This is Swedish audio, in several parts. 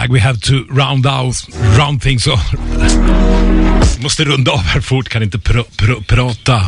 like we have to round things off. Måste runda av här fort, kan inte prata.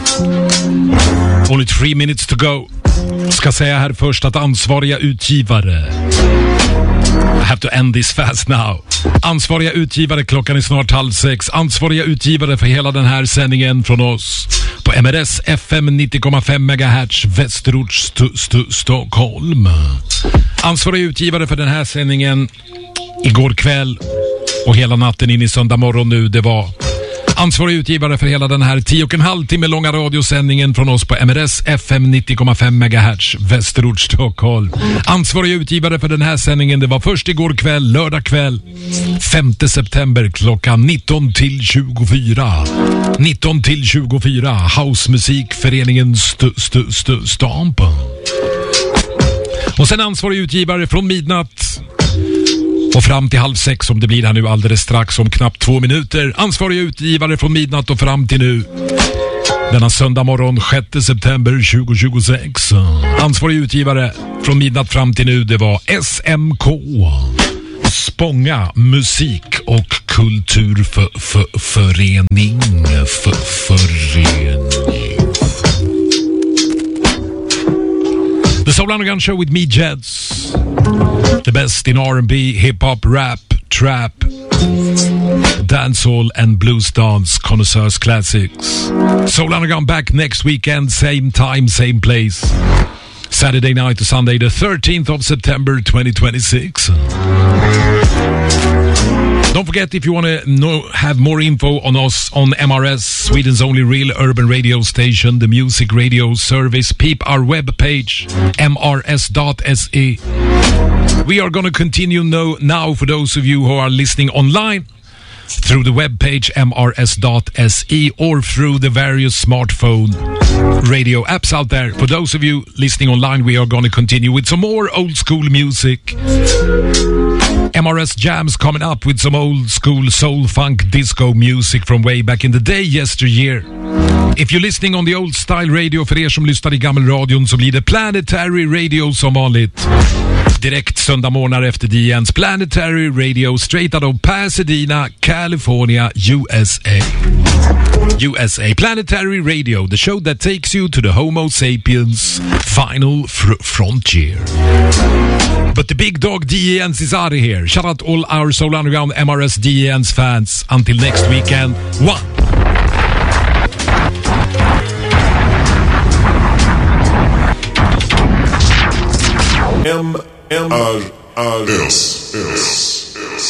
Only 3 minutes to go. Ska säga här först att ansvariga utgivare, I have to end this fast now. Ansvariga utgivare, klockan är snart 5:30. Ansvariga utgivare för hela den här sändningen från oss på MRS FM 90,5 MHz Västerort Stockholm. Ansvariga utgivare för den här sändningen igår kväll och hela natten in i söndag morgon nu, det var ansvarig utgivare för hela den här 10,5 timme långa radiosändningen från oss på MRS FM 90,5 MHz Västerort Stockholm. Ansvarig utgivare för den här sändningen, det var först igår kväll, lördag kväll 5 september klockan 19 till 24. 19 till 24 Housemusikföreningen Stampa. Och sen ansvarig utgivare från midnatt och fram till 5:30 som det blir här nu alldeles strax om knappt 2 minuter. Ansvarig utgivare från midnatt och fram till nu. Denna söndag morgon 6 september 2026. Ansvarig utgivare från midnatt fram till nu, det var SMK. Spånga musik och kulturförening. The Soul Underground Show with me, Jeds. The best in R&B, hip-hop, rap, trap, dancehall and blues dance connoisseurs classics. Soul Underground back next weekend, same time, same place. Saturday night to Sunday, the 13th of September 2026. Don't forget, if you want to have more info on us on MRS, Sweden's only real urban radio station, the music radio service, peep our webpage, mrs.se. We are going to continue now for those of you who are listening online through the webpage mrs.se or through the various smartphone radio apps out there. For those of you listening online, we are going to continue with some more old school music. MRS Jams coming up with some old school soul funk disco music from way back in the day, yesteryear. If you're listening on the old style radio, för er som lyssnar i gammelradion, så blir det Planetary Radio som vanligt. Direkt söndag morgnar efter DNs Planetary Radio, straight out of Pasadena, California, USA. Planetary Radio, the show that takes you to the Homo sapiens final frontier. But the big dog DENs is out of here. Shout out all our Soul Underground MRS DENs fans. Until next weekend, one. MRS.